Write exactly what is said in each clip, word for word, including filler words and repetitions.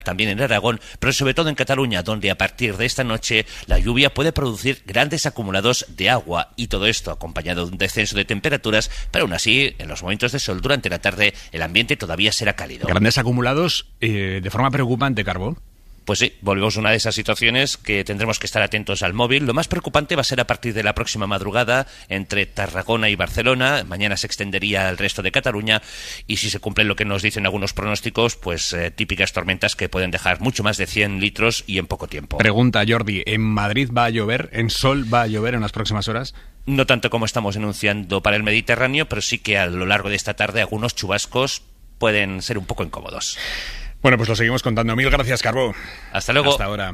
también en Aragón, pero sobre todo en Cataluña, donde a partir de esta noche la lluvia puede producir grandes acumulados de agua, y todo esto acompañado de un descenso de temperaturas, pero aún así, en los momentos de sol durante la tarde, el ambiente todavía será cálido. Grandes acumulados eh, de forma preocupante, Carbó. Pues sí, volvemos a una de esas situaciones que tendremos que estar atentos al móvil. Lo más preocupante va a ser a partir de la próxima madrugada entre Tarragona y Barcelona. Mañana se extendería al resto de Cataluña y si se cumple lo que nos dicen algunos pronósticos, pues eh, típicas tormentas que pueden dejar mucho más de cien litros y en poco tiempo. Pregunta, Jordi, ¿en Madrid va a llover? ¿En Sol va a llover en las próximas horas? No tanto como estamos enunciando para el Mediterráneo, pero sí que a lo largo de esta tarde algunos chubascos pueden ser un poco incómodos. Bueno, pues lo seguimos contando. Mil gracias, Carbó. Hasta luego. Hasta ahora.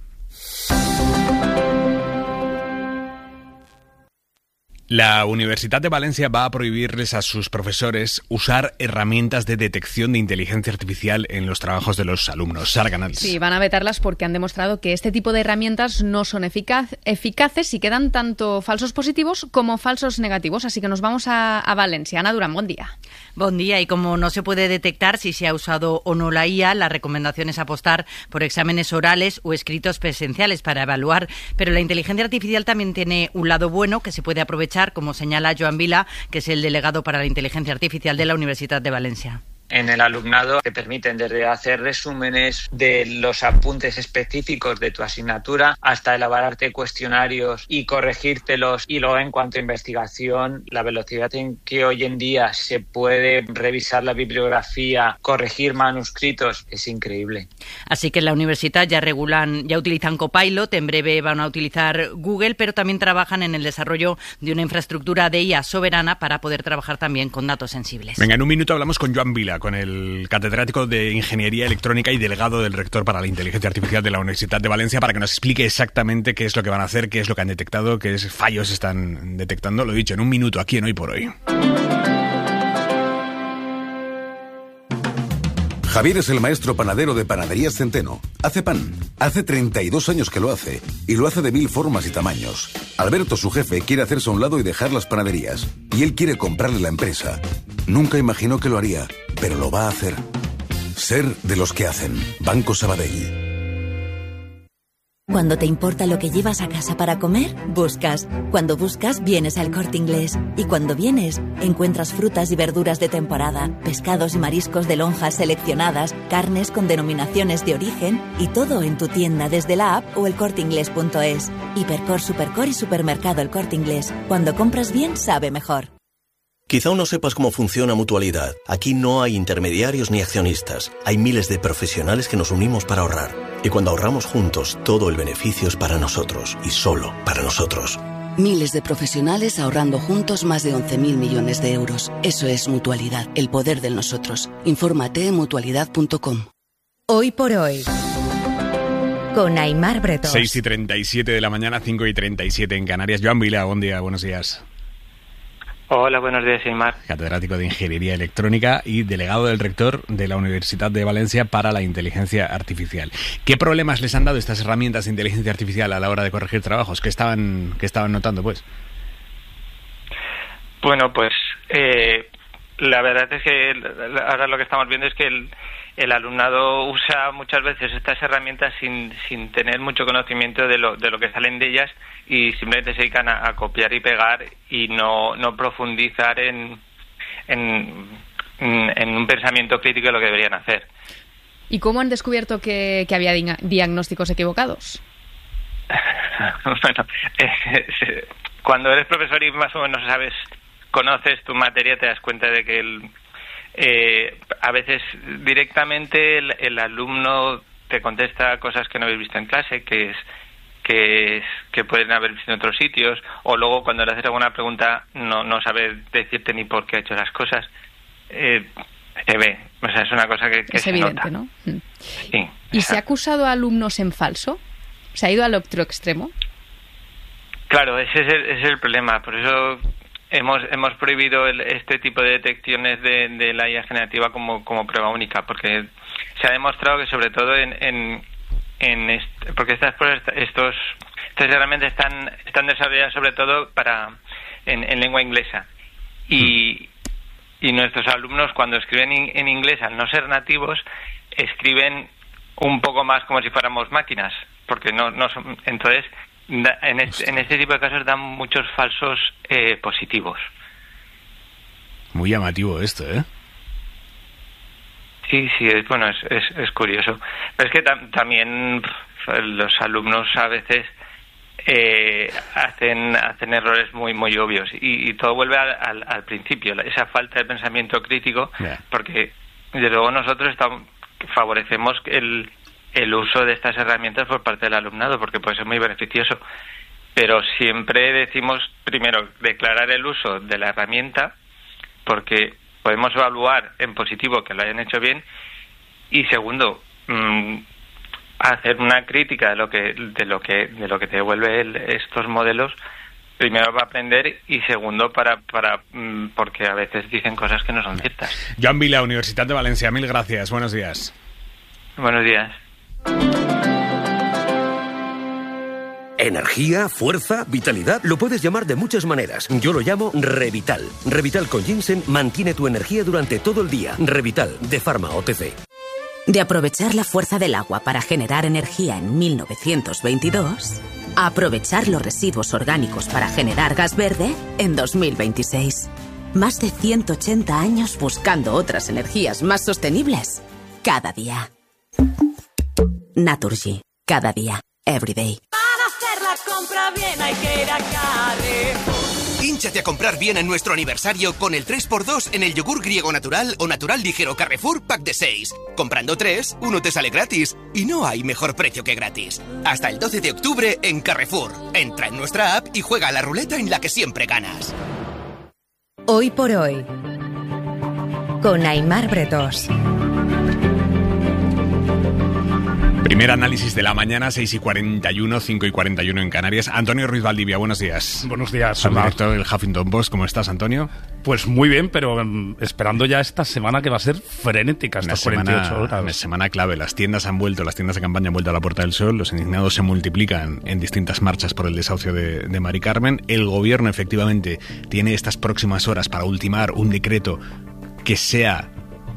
La Universitat de Valencia va a prohibirles a sus profesores usar herramientas de detección de inteligencia artificial en los trabajos de los alumnos. Sara Canals. Sí, van a vetarlas porque han demostrado que este tipo de herramientas no son eficaz, eficaces y quedan tanto falsos positivos como falsos negativos. Así que nos vamos a, a Valencia. Ana Durán, buen día. Buen día. Y como no se puede detectar si se ha usado o no la I A, la recomendación es apostar por exámenes orales o escritos presenciales para evaluar. Pero la inteligencia artificial también tiene un lado bueno que se puede aprovechar, como señala Joan Vila, que es el delegado para la inteligencia artificial de la Universitat de Valencia. En el alumnado te permiten desde hacer resúmenes de los apuntes específicos de tu asignatura hasta elaborarte cuestionarios y corregírtelos. Y luego, en cuanto a investigación, la velocidad en que hoy en día se puede revisar la bibliografía, corregir manuscritos, es increíble. Así que en la universidad ya regulan, ya utilizan Copilot, en breve van a utilizar Google, pero también trabajan en el desarrollo de una infraestructura de I A soberana para poder trabajar también con datos sensibles. Venga, en un minuto hablamos con Joan Vila, con el catedrático de Ingeniería Electrónica y delegado del rector para la Inteligencia Artificial de la Universitat de Valencia, para que nos explique exactamente qué es lo que van a hacer, qué es lo que han detectado, qué fallos están detectando. Lo dicho, en un minuto aquí en Hoy por Hoy. Javier es el maestro panadero de Panaderías Centeno. Hace pan. Hace treinta y dos años que lo hace. Y lo hace de mil formas y tamaños. Alberto, su jefe, quiere hacerse a un lado y dejar las panaderías. Y él quiere comprarle la empresa. Nunca imaginó que lo haría, pero lo va a hacer. Ser de los que hacen. Banco Sabadell. Cuando te importa lo que llevas a casa para comer, buscas. Cuando buscas, vienes al Corte Inglés. Y cuando vienes, encuentras frutas y verduras de temporada, pescados y mariscos de lonjas seleccionadas, carnes con denominaciones de origen y todo en tu tienda desde la app o el corte inglés punto es. Hipercor, Supercor y Supermercado El Corte Inglés. Cuando compras bien, sabe mejor. Quizá aún no sepas cómo funciona Mutualidad. Aquí no hay intermediarios ni accionistas. Hay miles de profesionales que nos unimos para ahorrar. Y cuando ahorramos juntos, todo el beneficio es para nosotros y solo para nosotros. Miles de profesionales ahorrando juntos más de once mil millones de euros. Eso es Mutualidad, el poder del nosotros. Infórmate en mutualidad punto com. Hoy por hoy, con Aimar Bretos. seis y treinta y siete de la mañana, cinco y treinta y siete en Canarias. Joan Vila, buen día, buenos días. Hola, buenos días, Aimar. Catedrático de Ingeniería Electrónica y delegado del rector de la Universitat de Valencia para la Inteligencia Artificial. ¿Qué problemas les han dado estas herramientas de inteligencia artificial a la hora de corregir trabajos? ¿Qué estaban, qué estaban notando, pues? Bueno, pues eh, la verdad es que ahora lo que estamos viendo es que el, el alumnado usa muchas veces estas herramientas sin, sin tener mucho conocimiento de lo, de lo que salen de ellas, y simplemente se dedican a, a copiar y pegar y no, no profundizar en, en, en un pensamiento crítico de lo que deberían hacer. ¿Y cómo han descubierto que, que había di- diagnósticos equivocados? Bueno, eh, cuando eres profesor y más o menos sabes, conoces tu materia, te das cuenta de que el, eh, a veces directamente el, el alumno te contesta cosas que no habéis visto en clase, que es que es, que pueden haber visto en otros sitios, o luego cuando le haces alguna pregunta no no sabe decirte ni por qué ha hecho las cosas. Eh, se ve, o sea, es una cosa que, que es se evidente, nota. ¿no? Sí. ¿Y se ha acusado a alumnos en falso? ¿Se ha ido al otro extremo? Claro, ese es el, ese es el problema. Por eso hemos hemos prohibido el, este tipo de detecciones de, de la I A generativa como, como prueba única, porque se ha demostrado que sobre todo en, en, en este, porque estas pruebas, estos estas herramientas están están desarrolladas sobre todo para en, en lengua inglesa, y y nuestros alumnos cuando escriben en inglés, al no ser nativos, escriben un poco más como si fuéramos máquinas, porque no, no son, entonces da, en, este, en este tipo de casos dan muchos falsos eh, positivos. Muy llamativo esto, ¿eh? Sí, sí, es, bueno, es, es, es curioso. Pero es que tam, también pff, los alumnos a veces eh, hacen hacen errores muy muy obvios y, y todo vuelve al, al, al principio, esa falta de pensamiento crítico, yeah. Porque desde luego nosotros estamos, favorecemos el, el uso de estas herramientas por parte del alumnado porque puede ser muy beneficioso, pero siempre decimos primero declarar el uso de la herramienta porque podemos evaluar en positivo que lo hayan hecho bien y segundo mmm, hacer una crítica de lo que de lo que de lo que te devuelve el, estos modelos, primero para aprender y segundo para para mmm, porque a veces dicen cosas que no son ciertas. Joan Vila, Universidad de Valencia, mil gracias, buenos días. Buenos días. Energía, fuerza, vitalidad, lo puedes llamar de muchas maneras. Yo lo llamo Revital. Revital con ginseng mantiene tu energía durante todo el día. Revital, de Pharma O T C. De aprovechar la fuerza del agua para generar energía en mil novecientos veintidós, a aprovechar los residuos orgánicos para generar gas verde en dos mil veintiséis. Más de ciento ochenta años buscando otras energías más sostenibles. Cada día. Naturgy. Cada día. Everyday. Compra bien, hay que ir a Carrefour. Hínchate a comprar bien en nuestro aniversario con el tres por dos en el yogur griego natural o natural ligero Carrefour Pack de seis. Comprando tres, uno te sale gratis. Y no hay mejor precio que gratis. Hasta el doce de octubre en Carrefour. Entra en nuestra app y juega a la ruleta en la que siempre ganas. Hoy por hoy, con Aimar Bretós. Primer análisis de la mañana, seis y cuarenta y uno, cinco y cuarenta y uno en Canarias. Antonio Ruiz Valdivia, buenos días. Buenos días, Soy director del Huffington Post. ¿Cómo estás, Antonio? Pues muy bien, pero um, esperando ya esta semana que va a ser frenética, estas cuarenta y ocho horas. Una semana clave. Las tiendas han vuelto, las tiendas de campaña han vuelto a la Puerta del Sol. Los indignados se multiplican en distintas marchas por el desahucio de, de Mari Carmen. El gobierno, efectivamente, tiene estas próximas horas para ultimar un decreto que sea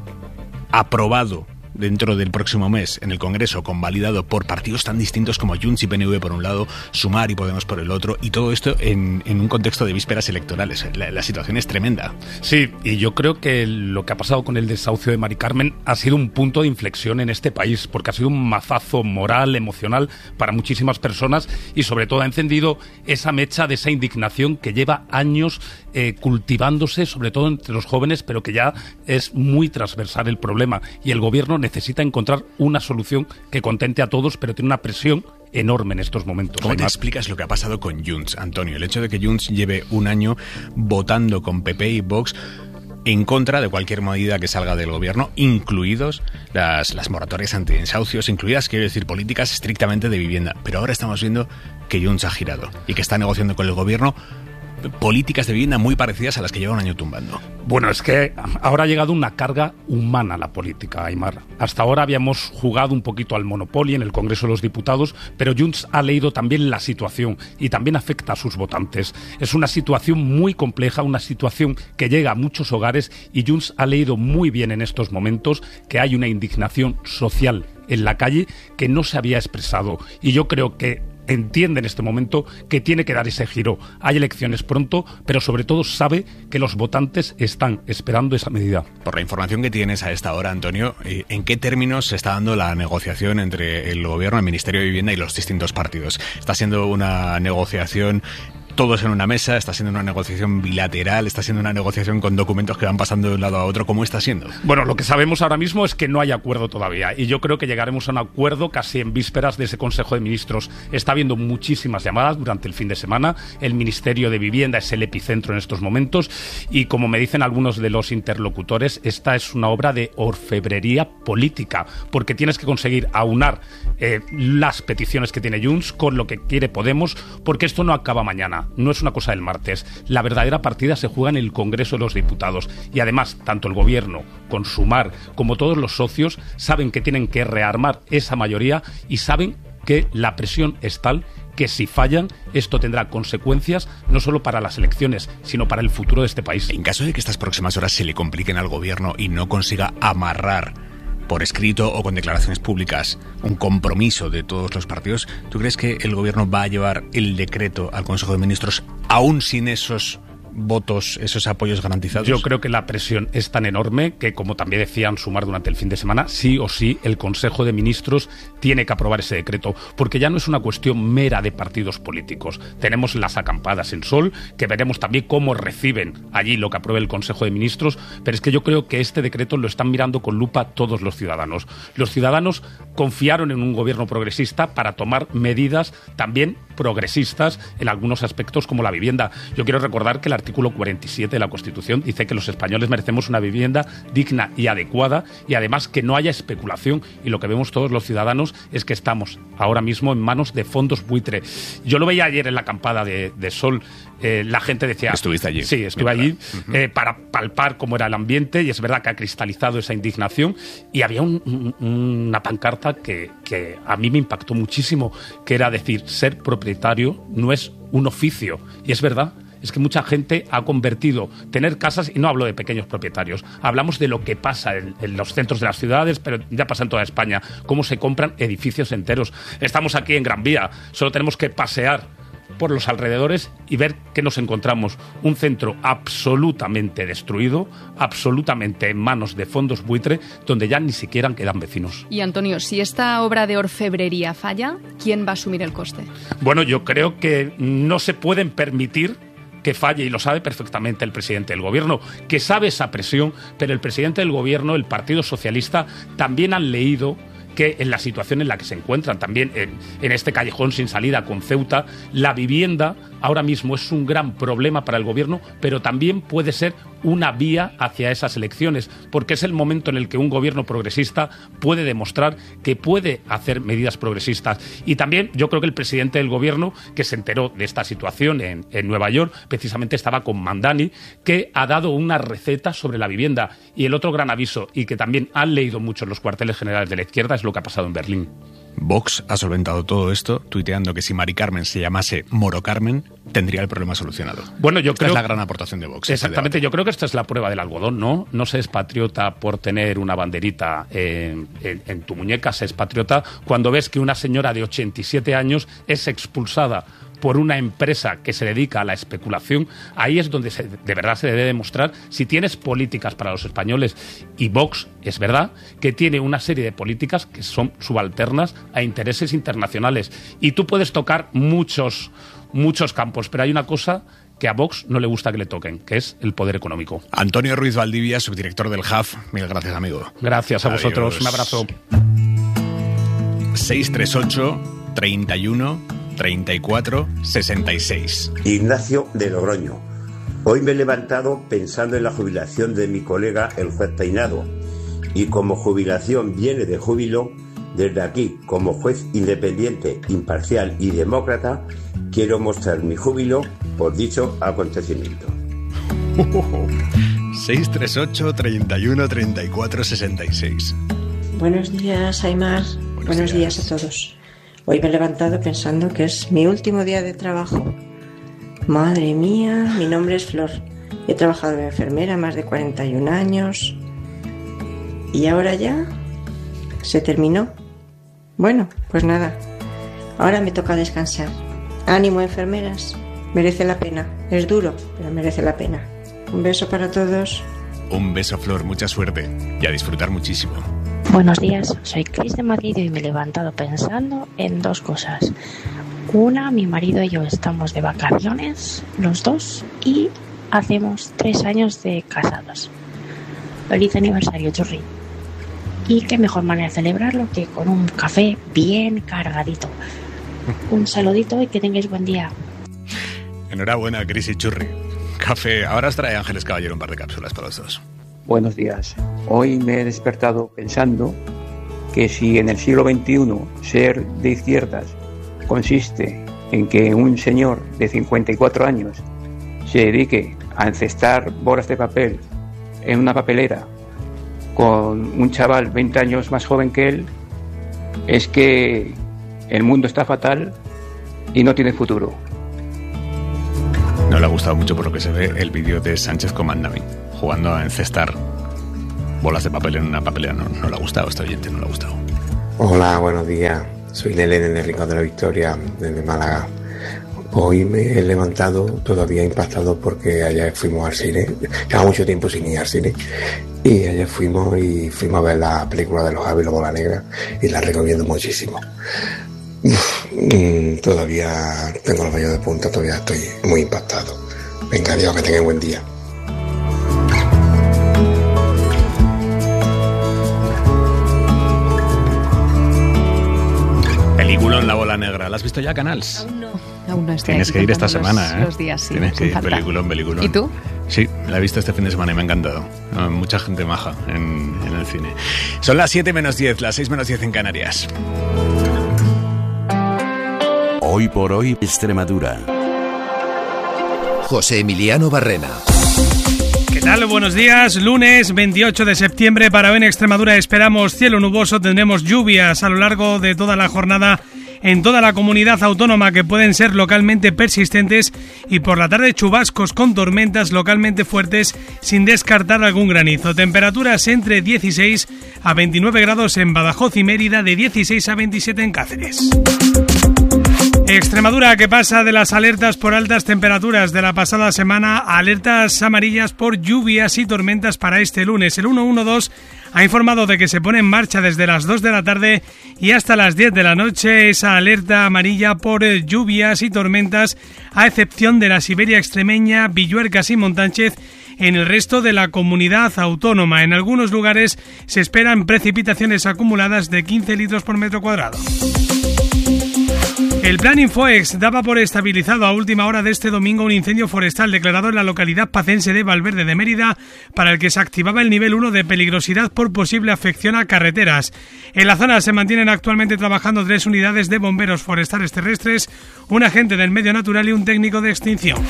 aprobado dentro del próximo mes en el Congreso, convalidado por partidos tan distintos como Junts y P N V por un lado, Sumar y Podemos por el otro, y todo esto en, en un contexto de vísperas electorales. La, la situación es tremenda. Sí, y yo creo que lo que ha pasado con el desahucio de Mari Carmen ha sido un punto de inflexión en este país, porque ha sido un mazazo moral, emocional para muchísimas personas y sobre todo ha encendido esa mecha de esa indignación que lleva años eh, cultivándose, sobre todo entre los jóvenes, pero que ya es muy transversal el problema, y el gobierno necesita encontrar una solución que contente a todos, pero tiene una presión enorme en estos momentos. ¿Cómo te explicas lo que ha pasado con Junts, Antonio? El hecho de que Junts lleve un año votando con P P y Vox en contra de cualquier medida que salga del gobierno, incluidos las, las moratorias antidesahucios, incluidas, quiero decir, políticas estrictamente de vivienda. Pero ahora estamos viendo que Junts ha girado y que está negociando con el gobierno políticas de vivienda muy parecidas a las que lleva un año tumbando. Bueno, es que ahora ha llegado una carga humana a la política, Aimar. Hasta ahora habíamos jugado un poquito al Monopoly en el Congreso de los Diputados, pero Junts ha leído también la situación y también afecta a sus votantes. Es una situación muy compleja, una situación que llega a muchos hogares, y Junts ha leído muy bien en estos momentos que hay una indignación social en la calle que no se había expresado, y yo creo que entiende en este momento que tiene que dar ese giro. Hay elecciones pronto, pero sobre todo sabe que los votantes están esperando esa medida. Por la información que tienes a esta hora, Antonio, ¿en qué términos se está dando la negociación entre el gobierno, el Ministerio de Vivienda y los distintos partidos? ¿Está siendo una negociación todos en una mesa? ¿Está siendo una negociación bilateral? ¿Está siendo una negociación con documentos que van pasando de un lado a otro? ¿Cómo está siendo? Bueno, lo que sabemos ahora mismo es que no hay acuerdo todavía, y yo creo que llegaremos a un acuerdo casi en vísperas de ese Consejo de Ministros. Está habiendo muchísimas llamadas durante el fin de semana. El Ministerio de Vivienda es el epicentro en estos momentos, y como me dicen algunos de los interlocutores, esta es una obra de orfebrería política, porque tienes que conseguir aunar eh, las peticiones que tiene Junts con lo que quiere Podemos, porque esto no acaba mañana. No es una cosa del martes. La verdadera partida se juega en el Congreso de los Diputados, y además tanto el gobierno, con Sumar, como todos los socios saben que tienen que rearmar esa mayoría, y saben que la presión es tal que si fallan, esto tendrá consecuencias no solo para las elecciones, sino para el futuro de este país. En caso de que estas próximas horas se le compliquen al gobierno y no consiga amarrar por escrito o con declaraciones públicas, un compromiso de todos los partidos, ¿tú crees que el gobierno va a llevar el decreto al Consejo de Ministros aún sin esos votos, esos apoyos garantizados? Yo creo que la presión es tan enorme que, como también decían Sumar durante el fin de semana, sí o sí el Consejo de Ministros tiene que aprobar ese decreto, porque ya no es una cuestión mera de partidos políticos. Tenemos las acampadas en Sol, que veremos también cómo reciben allí lo que apruebe el Consejo de Ministros, pero es que yo creo que este decreto lo están mirando con lupa todos los ciudadanos. Los ciudadanos confiaron en un gobierno progresista para tomar medidas también progresistas en algunos aspectos como la vivienda. Yo quiero recordar que el artículo cuarenta y siete de la Constitución dice que los españoles merecemos una vivienda digna y adecuada y además que no haya especulación, y lo que vemos todos los ciudadanos es que estamos ahora mismo en manos de fondos buitre. Yo lo veía ayer en la acampada de, de Sol, eh, la gente decía... ¿Estuviste allí? Sí, estuve allí uh-huh. eh, para palpar cómo era el ambiente, y es verdad que ha cristalizado esa indignación, y había un, un, una pancarta que, que a mí me impactó muchísimo, que era decir, ser propietario no es un oficio, y es verdad. Es que mucha gente ha convertido tener casas, y no hablo de pequeños propietarios, hablamos de lo que pasa en, en los centros de las ciudades, pero ya pasa en toda España, cómo se compran edificios enteros. Estamos aquí en Gran Vía, solo tenemos que pasear por los alrededores y ver que nos encontramos un centro absolutamente destruido, absolutamente en manos de fondos buitre, donde ya ni siquiera quedan vecinos. Y Antonio, si esta obra de orfebrería falla, ¿quién va a asumir el coste? Bueno, yo creo que no se pueden permitir que falle, y lo sabe perfectamente el presidente del gobierno, que sabe esa presión, pero el presidente del gobierno, el Partido Socialista, también han leído que en la situación en la que se encuentran, también en, en este callejón sin salida con Ceuta, la vivienda ahora mismo es un gran problema para el gobierno, pero también puede ser una vía hacia esas elecciones, porque es el momento en el que un gobierno progresista puede demostrar que puede hacer medidas progresistas. Y también yo creo que el presidente del gobierno, que se enteró de esta situación en, en Nueva York, precisamente estaba con Mandani, que ha dado una receta sobre la vivienda. Y el otro gran aviso, y que también han leído mucho en los cuarteles generales de la izquierda, es lo que ha pasado en Berlín. Vox ha solventado todo esto tuiteando que si Mari Carmen se llamase Moro Carmen, tendría el problema solucionado. Bueno, yo esta creo... es la gran aportación de Vox. Exactamente, yo creo que esta es la prueba del algodón, ¿no? No se es patriota por tener una banderita en, en, en tu muñeca, se es patriota cuando ves que una señora de ochenta y siete años es expulsada por una empresa que se dedica a la especulación. Ahí es donde se, de verdad se debe demostrar si tienes políticas para los españoles. Y Vox, es verdad, que tiene una serie de políticas que son subalternas a intereses internacionales. Y tú puedes tocar muchos, muchos campos, pero hay una cosa que a Vox no le gusta que le toquen, que es el poder económico. Antonio Ruiz Valdivia, subdirector del H A F. Mil gracias, amigo. Gracias a Adiós. vosotros. Un abrazo. seis tres ocho, treinta y uno, treinta y cuatro, sesenta y seis. Ignacio de Logroño. Hoy me he levantado pensando en la jubilación de mi colega el juez Peinado, y como jubilación viene de júbilo, desde aquí, como juez independiente, imparcial y demócrata, quiero mostrar mi júbilo por dicho acontecimiento. seis tres ocho, treinta y uno, treinta y cuatro, sesenta y seis. Buenos días, Aimar. Buenos, Buenos días. días a todos. Hoy me he levantado pensando que es mi último día de trabajo. Madre mía, mi nombre es Flor. He trabajado de enfermera más de cuarenta y un años. ¿Y ahora ya? ¿Se terminó? Bueno, pues nada. Ahora me toca descansar. Ánimo, enfermeras. Merece la pena. Es duro, pero merece la pena. Un beso para todos. Un beso, Flor. Mucha suerte. Y a disfrutar muchísimo. Buenos días, soy Cris de Madrid y me he levantado pensando en dos cosas. Una, mi marido y yo estamos de vacaciones, los dos, y hacemos tres años de casados. Feliz aniversario, Churri. Y qué mejor manera de celebrarlo que con un café bien cargadito. Un saludito y que tengáis buen día. Enhorabuena, Cris y Churri. Café. Ahora os trae Ángeles Caballero un par de cápsulas para los dos. Buenos días. Hoy me he despertado pensando que si en el siglo veintiuno ser de izquierdas consiste en que un señor de cincuenta y cuatro años se dedique a encestar bolas de papel en una papelera con un chaval veinte años más joven que él, es que el mundo está fatal y no tiene futuro. No le ha gustado mucho, por lo que se ve, el vídeo de Sánchez con Mandani jugando a encestar bolas de papel en una papelera. No, no le ha gustado, este oyente no le ha gustado. Hola, buenos días. Soy Lele desde Rincón de la Victoria, desde Málaga. Hoy me he levantado todavía impactado porque ayer fuimos al cine. Lleva mucho tiempo sin ir al cine. Y ayer fuimos y fuimos a ver la película de los Javi y la Bola Negra y la recomiendo muchísimo. Uf, todavía tengo los vellos de punta, todavía estoy muy impactado. Venga, Dios, que tengan buen día. Película en La Bola Negra. ¿La has visto ya, Canals? Aún no. Aún no estoy. Tienes que ir esta semana, ¿eh? Los días, sí. Tienes que ir, peliculón, peliculón. ¿Y tú? Sí, la he visto este fin de semana y me ha encantado. Mucha gente maja en, en el cine. Son las siete menos diez, las seis menos diez en Canarias. Hoy por hoy, Extremadura. José Emiliano Barrena. ¿Qué tal? Buenos días. Lunes veintiocho de septiembre. Para hoy en Extremadura esperamos cielo nuboso. Tendremos lluvias a lo largo de toda la jornada en toda la comunidad autónoma que pueden ser localmente persistentes y por la tarde chubascos con tormentas localmente fuertes sin descartar algún granizo. Temperaturas entre dieciséis a veintinueve grados en Badajoz y Mérida, de dieciséis a veintisiete en Cáceres. Extremadura, que pasa de las alertas por altas temperaturas de la pasada semana a alertas amarillas por lluvias y tormentas para este lunes. El ciento doce ha informado de que se pone en marcha desde las dos de la tarde y hasta las diez de la noche esa alerta amarilla por lluvias y tormentas, a excepción de la Siberia extremeña, Villuercas y Montánchez. En el resto de la comunidad autónoma, en algunos lugares se esperan precipitaciones acumuladas de quince litros por metro cuadrado. El plan Infoex daba por estabilizado a última hora de este domingo un incendio forestal declarado en la localidad pacense de Valverde de Mérida, para el que se activaba el nivel uno de peligrosidad por posible afección a carreteras. En la zona se mantienen actualmente trabajando tres unidades de bomberos forestales terrestres, un agente del medio natural y un técnico de extinción.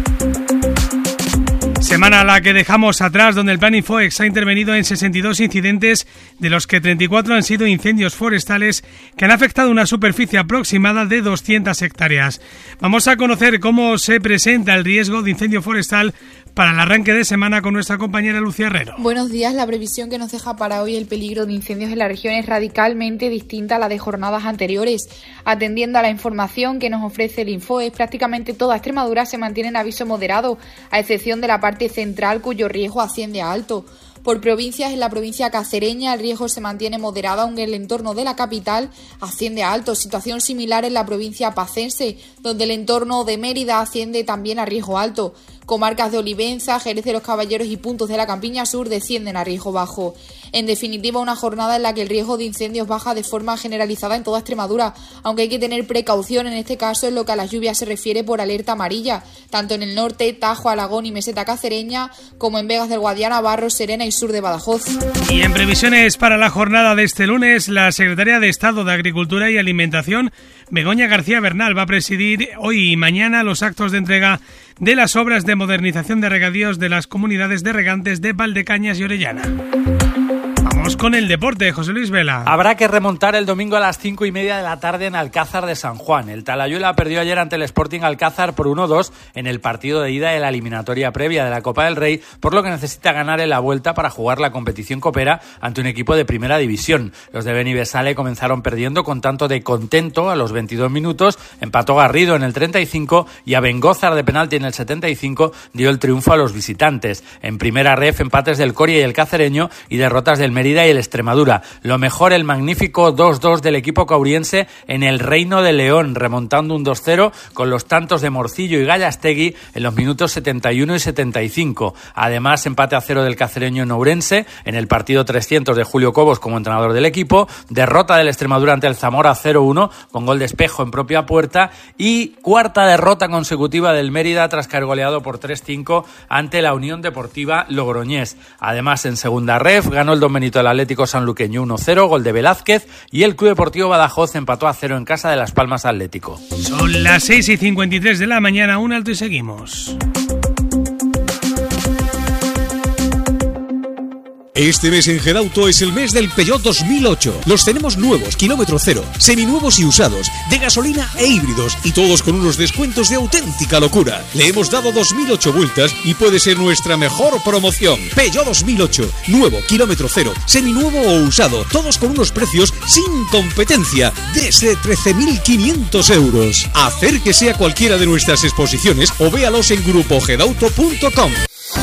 Semana a la que dejamos atrás, donde el plan Infoex ha intervenido en sesenta y dos incidentes, de los que treinta y cuatro han sido incendios forestales que han afectado una superficie aproximada de doscientas hectáreas. Vamos a conocer cómo se presenta el riesgo de incendio forestal para el arranque de semana con nuestra compañera Lucía Herrero. Buenos días. La previsión que nos deja para hoy el peligro de incendios en la región es radicalmente distinta a la de jornadas anteriores. Atendiendo a la información que nos ofrece el Infoex, prácticamente toda Extremadura se mantiene en aviso moderado, a excepción de la parte central, cuyo riesgo asciende a alto. Por provincias, en la provincia cacereña el riesgo se mantiene moderado, aunque en el entorno de la capital asciende a alto. Situación similar en la provincia pacense, donde el entorno de Mérida asciende también a riesgo alto. Comarcas de Olivenza, Jerez de los Caballeros y puntos de la Campiña Sur descienden a riesgo bajo. En definitiva, una jornada en la que el riesgo de incendios baja de forma generalizada en toda Extremadura, aunque hay que tener precaución en este caso en lo que a las lluvias se refiere por alerta amarilla, tanto en el norte, Tajo, Alagón y Meseta Cacereña, como en Vegas del Guadiana, Barros, Serena y sur de Badajoz. Y en previsiones para la jornada de este lunes, la secretaria de Estado de Agricultura y Alimentación, Begoña García Bernal, va a presidir hoy y mañana los actos de entrega de las obras de modernización de regadíos de las comunidades de regantes de Valdecañas y Orellana. Vamos con el deporte, José Luis Vela. Habrá que remontar el domingo a las cinco y media de la tarde en Alcázar de San Juan. El Talayuela perdió ayer ante el Sporting Alcázar por uno dos en el partido de ida de la eliminatoria previa de la Copa del Rey, por lo que necesita ganar en la vuelta para jugar la competición copera ante un equipo de primera división. Los de Beni Besale comenzaron perdiendo con tanto de Contento a los veintidós minutos, empató Garrido en el treinta y cinco y a Bengózar de penalti en el setenta y cinco dio el triunfo a los visitantes. En primera ref, empates del Coria y el Cacereño y derrotas del Mérida y el Extremadura. Lo mejor, el magnífico dos dos del equipo cauriense en el Reino de León, remontando un dos cero con los tantos de Morcillo y Gallastegui en los minutos setenta y uno y setenta y cinco. Además, empate a cero del Cacereño en Ourense en el partido trescientos de Julio Cobos como entrenador del equipo, derrota del Extremadura ante el Zamora cero uno con gol de Espejo en propia puerta y cuarta derrota consecutiva del Mérida tras caer goleado por tres cinco ante la Unión Deportiva Logroñés. Además, en segunda ref ganó el Don Benito del Atlético Sanluqueño uno cero, gol de Velázquez, y el Club Deportivo Badajoz empató a cero en casa de Las Palmas Atlético. Son las seis y cincuenta y tres de la mañana, un alto y seguimos. Este mes en Gedauto es el mes del Peugeot dos mil ocho. Los tenemos nuevos, kilómetro cero, seminuevos y usados, de gasolina e híbridos, y todos con unos descuentos de auténtica locura. Le hemos dado dos mil ocho vueltas y puede ser nuestra mejor promoción. Peugeot dos mil ocho, nuevo, kilómetro cero, seminuevo o usado, todos con unos precios sin competencia, desde trece mil quinientos euros. Acérquese a cualquiera de nuestras exposiciones o véalos en grupo gedauto punto com.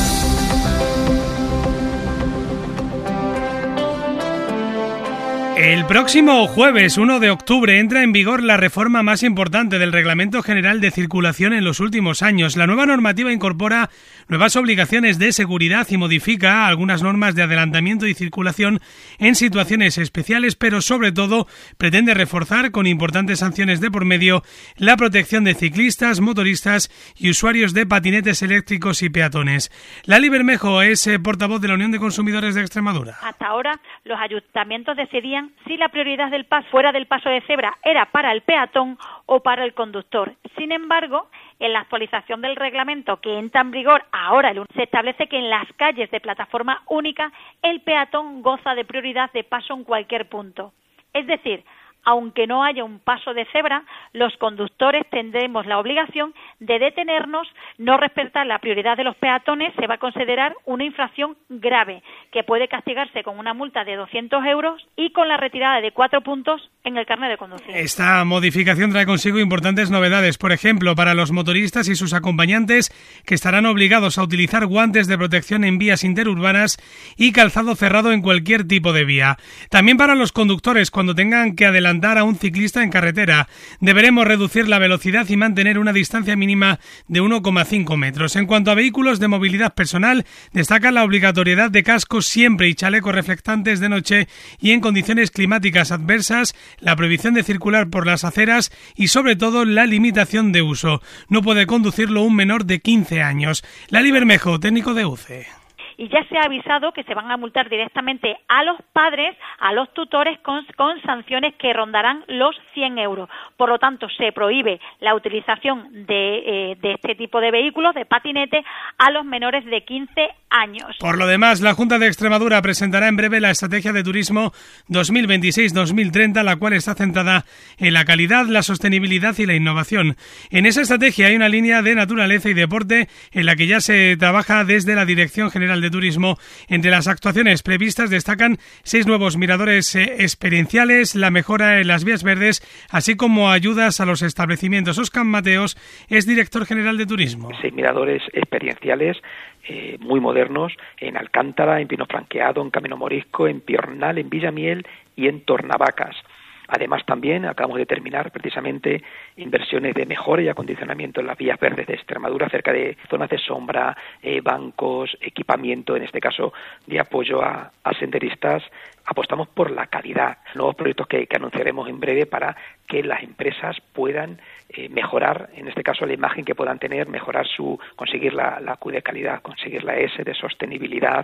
El próximo jueves uno de octubre entra en vigor la reforma más importante del Reglamento General de Circulación en los últimos años. La nueva normativa incorpora nuevas obligaciones de seguridad y modifica algunas normas de adelantamiento y circulación en situaciones especiales, pero sobre todo pretende reforzar con importantes sanciones de por medio la protección de ciclistas, motoristas y usuarios de patinetes eléctricos y peatones. Lali Bermejo es eh, portavoz de la Unión de Consumidores de Extremadura. Hasta ahora los ayuntamientos decidían si la prioridad del paso fuera del paso de cebra era para el peatón o para el conductor. Sin embargo, en la actualización del reglamento que entra en vigor ahora, se establece que en las calles de plataforma única el peatón goza de prioridad de paso en cualquier punto. Es decir, aunque no haya un paso de cebra, los conductores tendremos la obligación de detenernos. No respetar la prioridad de los peatones se va a considerar una infracción grave que puede castigarse con una multa de doscientos euros y con la retirada de cuatro puntos en el carnet de conducir. Esta modificación trae consigo importantes novedades, por ejemplo, para los motoristas y sus acompañantes, que estarán obligados a utilizar guantes de protección en vías interurbanas y calzado cerrado en cualquier tipo de vía. También para los conductores, cuando tengan que adelantar a un ciclista en carretera, deberemos reducir la velocidad y mantener una distancia mínima de uno coma cinco metros. En cuanto a vehículos de movilidad personal, destaca la obligatoriedad de cascos siempre y chalecos reflectantes de noche y en condiciones climáticas adversas, la prohibición de circular por las aceras y sobre todo la limitación de uso. No puede conducirlo un menor de quince años. Lali Bermejo, técnico de U C E. Y ya se ha avisado que se van a multar directamente a los padres, a los tutores, con, con sanciones que rondarán los cien euros. Por lo tanto, se prohíbe la utilización de, eh, de este tipo de vehículos, de patinete, a los menores de quince años. Por lo demás, la Junta de Extremadura presentará en breve la Estrategia de Turismo dos mil veintiséis dos mil treinta, la cual está centrada en la calidad, la sostenibilidad y la innovación. En esa estrategia hay una línea de naturaleza y deporte en la que ya se trabaja desde la Dirección General de Turismo. Entre las actuaciones previstas destacan seis nuevos miradores eh, experienciales, la mejora en las vías verdes, así como ayudas a los establecimientos. Óscar Mateos es director general de Turismo. Seis miradores experienciales eh, muy modernos en Alcántara, en Pino Franqueado, en Camino Morisco, en Piornal, en Villamiel y en Tornavacas. Además, también acabamos de terminar precisamente inversiones de mejora y acondicionamiento en las vías verdes de Extremadura, cerca de zonas de sombra, eh, bancos, equipamiento, en este caso de apoyo a, a senderistas. Apostamos por la calidad, nuevos proyectos que, que anunciaremos en breve para que las empresas puedan eh, mejorar, en este caso la imagen que puedan tener, mejorar su, conseguir la, la Q de calidad, conseguir la S de sostenibilidad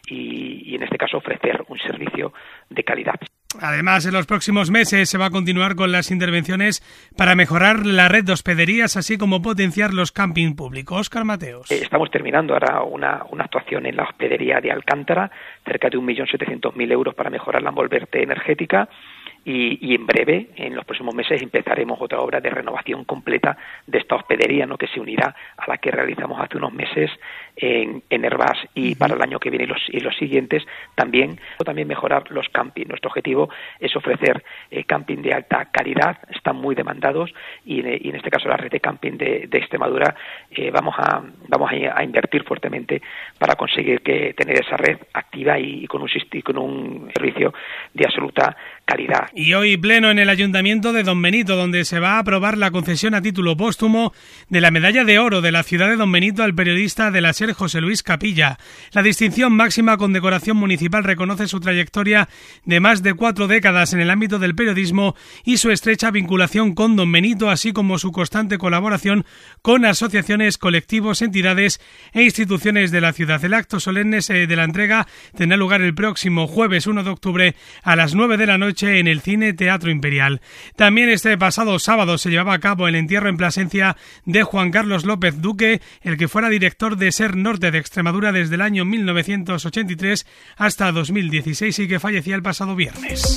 y, y en este caso ofrecer un servicio de calidad. Además, en los próximos meses se va a continuar con las intervenciones para mejorar la red de hospederías, así como potenciar los camping públicos. Óscar Mateos. Estamos terminando ahora una, una actuación en la hospedería de Alcántara, cerca de un millón setecientos mil euros para mejorar la envolvente energética. Y, y en breve, en los próximos meses, empezaremos otra obra de renovación completa de esta hospedería, ¿no?, que se unirá a la que realizamos hace unos meses en, en Hervás. Y para el año que viene y los, y los siguientes también, también mejorar los campings. Nuestro objetivo es ofrecer eh, camping de alta calidad, están muy demandados y, y en este caso la red de camping de, de Extremadura eh, vamos a vamos a, a invertir fuertemente para conseguir que tener esa red activa y, y con un y con un servicio de absoluta calidad. Y hoy pleno en el Ayuntamiento de Don Benito, donde se va a aprobar la concesión a título póstumo de la Medalla de Oro de la ciudad de Don Benito al periodista de la SER José Luis Capilla. La distinción máxima condecoración municipal reconoce su trayectoria de más de cuatro décadas en el ámbito del periodismo y su estrecha vinculación con Don Benito, así como su constante colaboración con asociaciones, colectivos, entidades e instituciones de la ciudad. El acto solemne de la entrega tendrá lugar el próximo jueves uno de octubre a las nueve de la noche en el Cine Teatro Imperial. También este pasado sábado se llevaba a cabo el entierro en Plasencia de Juan Carlos López Duque, el que fuera director de SER norte de Extremadura desde el año mil novecientos ochenta y tres hasta dos mil dieciséis y que fallecía el pasado viernes.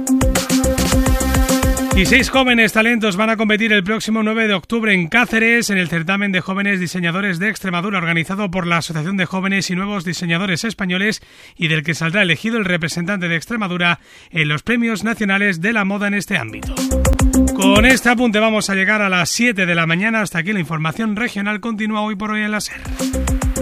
Y seis jóvenes talentos van a competir el próximo nueve de octubre en Cáceres en el certamen de jóvenes diseñadores de Extremadura organizado por la Asociación de Jóvenes y Nuevos Diseñadores Españoles y del que saldrá elegido el representante de Extremadura en los premios nacionales de la moda en este ámbito. Con este apunte vamos a llegar a las siete de la mañana. Hasta aquí la información regional continúa hoy por hoy en la SER.